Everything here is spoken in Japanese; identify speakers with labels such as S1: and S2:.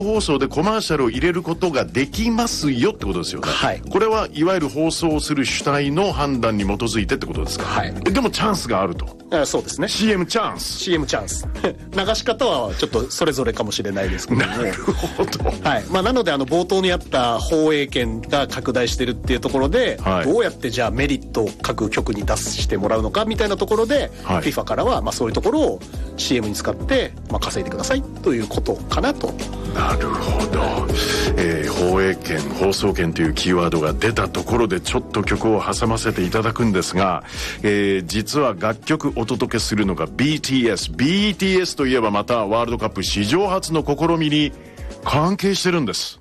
S1: 放送でコマーシャルを入れることができますよってことですよね。
S2: はい。
S1: これはいわゆる放送する主体の判断に基づいてってことですか。
S2: はい。
S1: でもチャンスがあると。
S2: そうですね。
S1: CM チャンス。
S2: CM チャンス。流し方はちょっとそれぞれかもしれないですけども。
S1: なるほど。
S2: はい。まあなので冒頭にあった放映権が拡大してるっていうところで、
S1: はい、
S2: どうやってじゃあメリットを各局に出してもらうのかみたいなところで、はい、FIFA からはまあそういうところを CM に使ってまあ稼いでくださいということかなと。
S1: なるほど。放映権、放送権というキーワードが出たところでちょっと曲を挟ませていただくんですが、実は楽曲お届けするのが BTS といえばまたワールドカップ史上初の試みに関係してるんです。